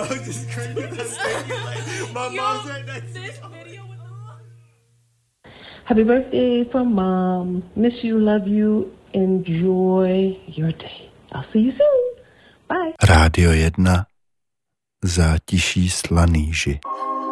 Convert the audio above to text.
dog just crazy at the stadium. Like, my mom's right next to me. Happy birthday from Mom. Miss you, love you. Enjoy your day. I'll see you soon. Bye. Rádio 1. Zátiší Slaný.